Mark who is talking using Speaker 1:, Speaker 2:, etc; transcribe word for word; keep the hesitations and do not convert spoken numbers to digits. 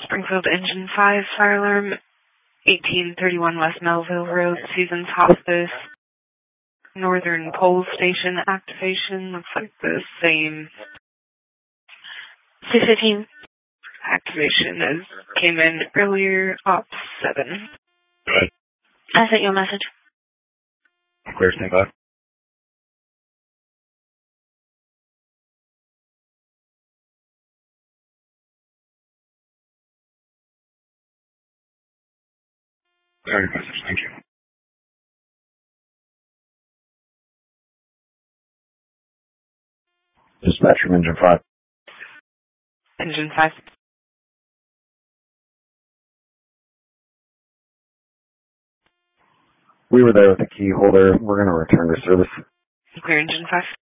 Speaker 1: Springfield Engine five, fire alarm, eighteen thirty-one West Melville Road, Seasons Hospice. Northern Pole Station activation looks like the same.
Speaker 2: six fifteen.
Speaker 1: Activation is came in earlier, op seven.
Speaker 3: Good.
Speaker 2: I sent you a message.
Speaker 3: Clear, stand by. Sorry, message, thank you. Dispatch from Engine five.
Speaker 1: Engine five.
Speaker 3: We were there with the key holder. We're going to return to service.
Speaker 1: Clear Engine five.